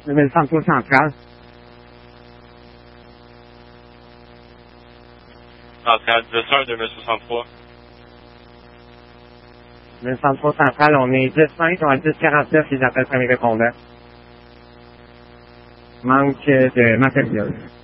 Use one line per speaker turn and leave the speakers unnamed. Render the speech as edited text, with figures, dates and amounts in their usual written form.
Le centre central.
Central 10-1 2063.
Le centre central, on est 10-5, on a 10-49, ils appellent premier répondant. Manque de matériel.